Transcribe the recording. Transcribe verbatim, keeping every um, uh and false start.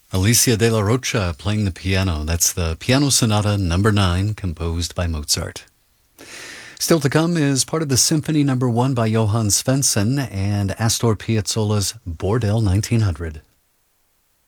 Alicia de la Rocha playing the piano. That's the Piano Sonata number nine, composed by Mozart. Still to come is part of the Symphony number one by Johann Svensson and Astor Piazzolla's Bordel nineteen hundred.